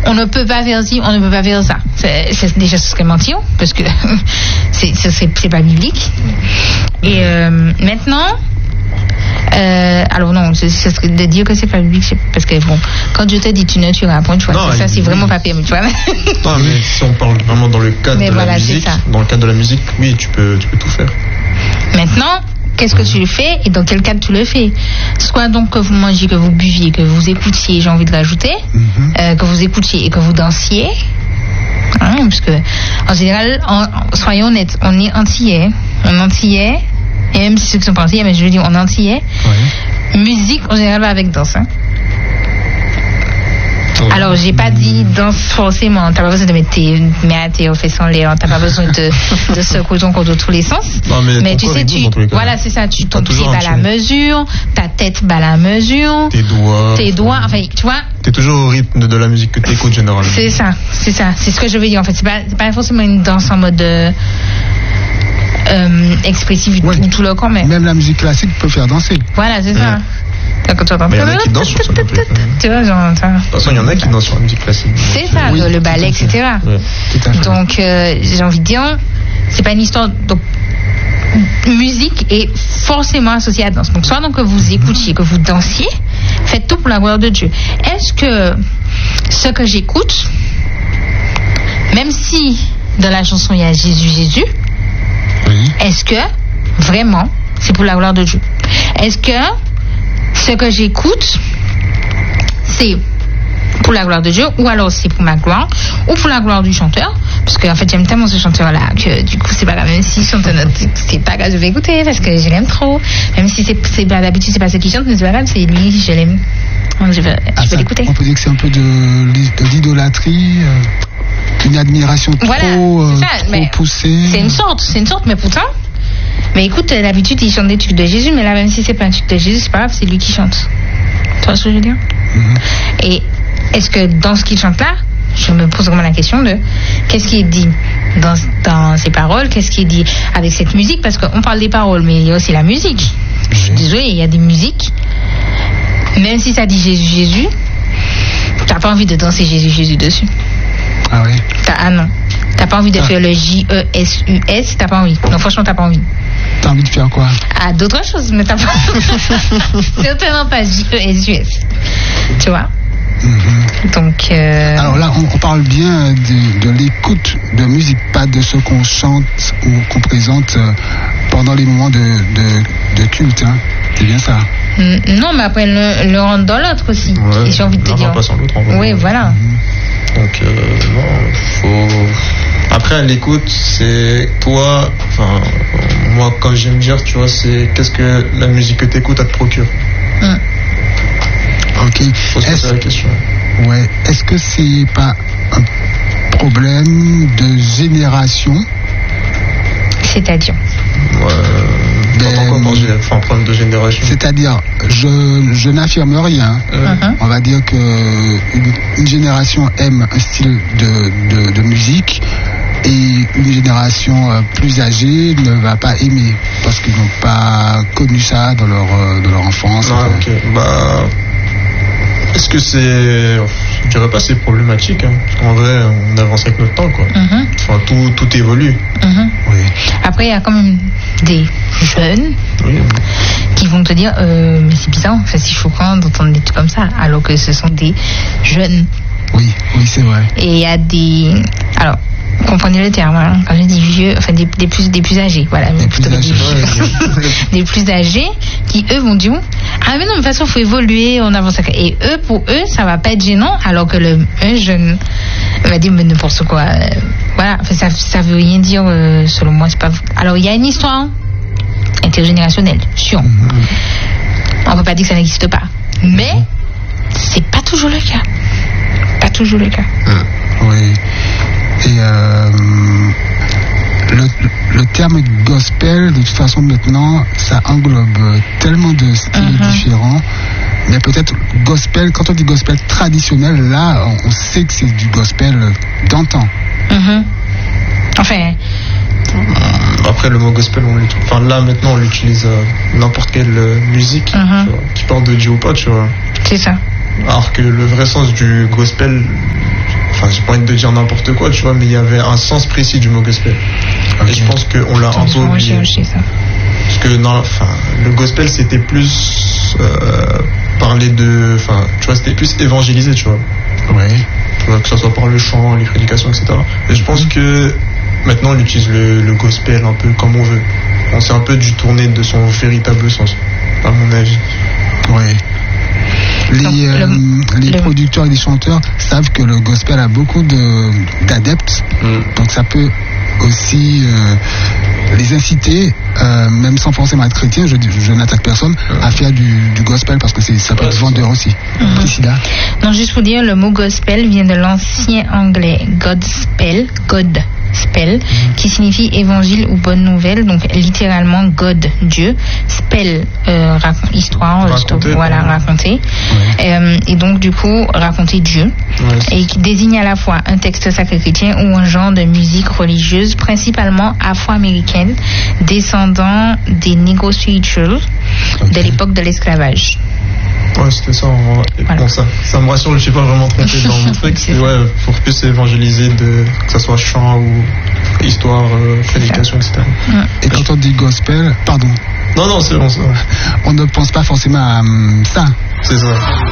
on ne peut pas faire ci, on ne peut pas faire ça. C'est déjà ce serait mentir, parce que c'est pas biblique. Et maintenant, alors non, ce serait de dire que c'est pas biblique, parce que bon, quand je te dis tu ne tueras point, tu vois, non, ça c'est vraiment pas permis, tu vois. Non, mais si on parle vraiment dans le cadre de la musique, oui, tu peux tout faire. Maintenant, qu'est-ce que tu fais et dans quel cadre tu le fais? Soit donc que vous mangiez, que vous buviez, que vous écoutiez, j'ai envie de rajouter, que vous écoutiez et que vous dansiez. Hein, parce que, en général, soyons honnêtes, on est antillais. On est antillais, et même si ceux qui sont pas antillais, mais je veux dire, on est antillais. Ouais. Musique, en général, va avec danse. Hein. Alors, j'ai pas dit danse forcément. T'as pas besoin de mettre tes mains à tes fesses en l'air. T'as pas besoin de secouer ton corps de tous les sens. Non, mais tu sais, voilà, c'est ça. Ton pied bat la mesure, ta tête bat la mesure, tes doigts. Enfin, tu vois. T'es toujours au rythme de la musique que t'écoutes généralement. C'est ça. C'est ce que je veux dire. En fait, c'est pas forcément une danse en mode expressif tout le corps, mais même la musique classique peut faire danser. Voilà, c'est ça. Mais il y en a qui dansent sur ça. Tu vois, genre, de toute façon, il y en a qui dansent sur la musique classique. C'est ça, le ballet, etc. Donc, j'ai envie de dire, c'est pas une histoire. Donc, musique est forcément associée à la danse. Donc, soit donc que vous écoutiez, que vous dansiez, faites tout pour la gloire de Dieu. Est-ce que ce que j'écoute, même si dans la chanson il y a Jésus, est-ce que vraiment c'est pour la gloire de Dieu? Est-ce que ce que j'écoute, c'est pour la gloire de Dieu, ou alors c'est pour ma gloire, ou pour la gloire du chanteur? Parce qu'en fait, j'aime tellement ce chanteur-là que du coup, c'est pas grave, même s'il chante c'est pas grave, je vais écouter parce que je l'aime trop. Même si c'est pas d'habitude, c'est pas ce qui chante, mais c'est pas grave, c'est lui, je l'aime. Je vais l'écouter. On peut dire que c'est un peu de l'idolâtrie, une admiration trop poussée. C'est une sorte, mais pourtant. Mais écoute, d'habitude, il chante des trucs de Jésus, mais là, même si c'est pas un truc de Jésus, c'est pas grave, c'est lui qui chante. Tu vois ce que je veux dire? Et est-ce que dans ce qu'il chante là, je me pose vraiment la question de qu'est-ce qui est dit dans ces paroles, qu'est-ce qui est dit avec cette musique, parce qu'on parle des paroles, mais il y a aussi la musique. Je suis désolée, il y a des musiques, même si ça dit Jésus, t'as pas envie de danser Jésus dessus. Ah oui? Non. T'as pas envie de faire le J-E-S-U-S, t'as pas envie. Non, franchement, t'as pas envie. T'as envie de faire quoi? D'autres choses, mais t'as pas. Certainement pas J-E-S-U-S. Tu vois? Donc. Alors là, on parle bien de l'écoute de musique, pas de ce qu'on chante ou qu'on présente pendant les moments de culte. Hein. C'est bien ça? Non, mais après, le rentre dans l'autre aussi. Ouais, j'ai envie de te dire. Pas sans l'autre, oui, voilà. Donc, Après, l'écoute, c'est toi. Enfin, moi, quand j'aime dire, tu vois, c'est qu'est-ce que la musique que t'écoutes, elle te procure. Ok. Faut se poser la question. Ouais. Est-ce que c'est pas un problème de génération? C'est-à-dire? Un problème de génération. C'est-à-dire, je n'affirme rien. On va dire que une génération aime un style de musique et une génération plus âgée ne va pas aimer parce qu'ils n'ont pas connu ça dans leur enfance. Est-ce que je dirais pas c'est problématique, hein, parce qu'en vrai on avance avec notre temps, quoi. Enfin, tout évolue. Oui. Après il y a quand même des jeunes qui vont te dire mais c'est bizarre, enfin, c'est choquant d'entendre des trucs comme ça, alors que ce sont des jeunes. Oui, c'est vrai. Et il y a des... Alors, comprenez le terme, hein, quand je dis vieux, enfin des plus âgés, voilà. Des plus âgés qui, eux, vont dire ah mais non, de toute façon, il faut évoluer, on avance. Et eux, pour eux, ça va pas être gênant, alors que un jeune va dire mais n'importe quoi. Voilà, enfin, ça veut rien dire, selon moi, c'est pas... Alors, il y a une histoire intergénérationnelle, sûr. On peut pas dire que ça n'existe pas. Mais, c'est pas toujours le cas. Pas toujours le cas. Oui. Et le terme gospel, de toute façon, maintenant, ça englobe tellement de styles différents. Mais peut-être gospel, quand on dit gospel traditionnel, là, on sait que c'est du gospel d'antan. Enfin... Après, le mot gospel, là, maintenant, on l'utilise à n'importe quelle musique, tu vois, qui parle de Dieu ou pas, tu vois. C'est ça. Alors que le vrai sens du gospel, enfin, j'ai pas envie de dire n'importe quoi, tu vois, mais il y avait un sens précis du mot gospel. Okay. Et je pense qu'on l'a un peu oublié. Parce que le gospel, c'était plus parler de, enfin, tu vois, c'était plus évangéliser, tu vois. Ouais. Tu vois, que ce soit par le chant, les prédications, etc. Et je pense que maintenant, on utilise le gospel un peu comme on veut. On s'est un peu dû tourner de son véritable sens, à mon avis. Ouais. Les producteurs et les chanteurs savent que le gospel a beaucoup d'adeptes, donc ça peut aussi les inciter, même sans forcément être chrétien, je n'attaque personne, à faire du gospel parce que ça peut être vendeur aussi. Priscilla. Non, juste pour dire, le mot gospel vient de l'ancien anglais Godspell, qui signifie évangile ou bonne nouvelle, donc littéralement God, Dieu, spell, histoire, raconter. Ouais. Et donc du coup raconter Dieu, et qui désigne à la fois un texte sacré chrétien ou un genre de musique religieuse, principalement afro-américaine, descendant des Negro Spirituals de l'époque de l'esclavage. Ouais, c'était ça. Voilà. Bon, ça me rassure, je ne suis pas vraiment trompé dans mon truc. C'est pour plus évangéliser, que ce soit chant ou histoire, prédication, etc. Et quand on dit gospel, pardon. Non, c'est bon, ça. On ne pense pas forcément à ça. C'est ça.